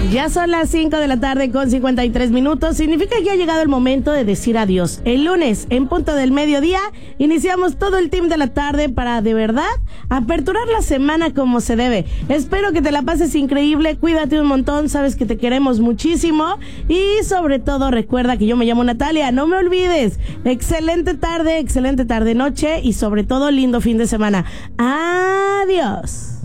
Ya son las 5 de la tarde con 53 minutos. Significa que ha llegado el momento de decir adiós. El lunes, en punto del mediodía, iniciamos todo el team de la tarde para, de verdad, aperturar la semana como se debe. Espero que te la pases increíble. Cuídate un montón. Sabes que te queremos muchísimo. Y sobre todo, recuerda que yo me llamo Natalia. No me olvides. Excelente tarde, noche y sobre todo, lindo fin de semana. Adiós.